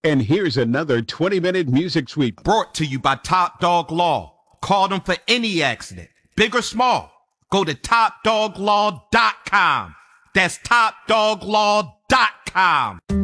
And here's another 20-minute music suite Brought to you by Top Dog Law. Call them for any accident, big or small. Go to topdoglaw.com. That's topdoglaw.com.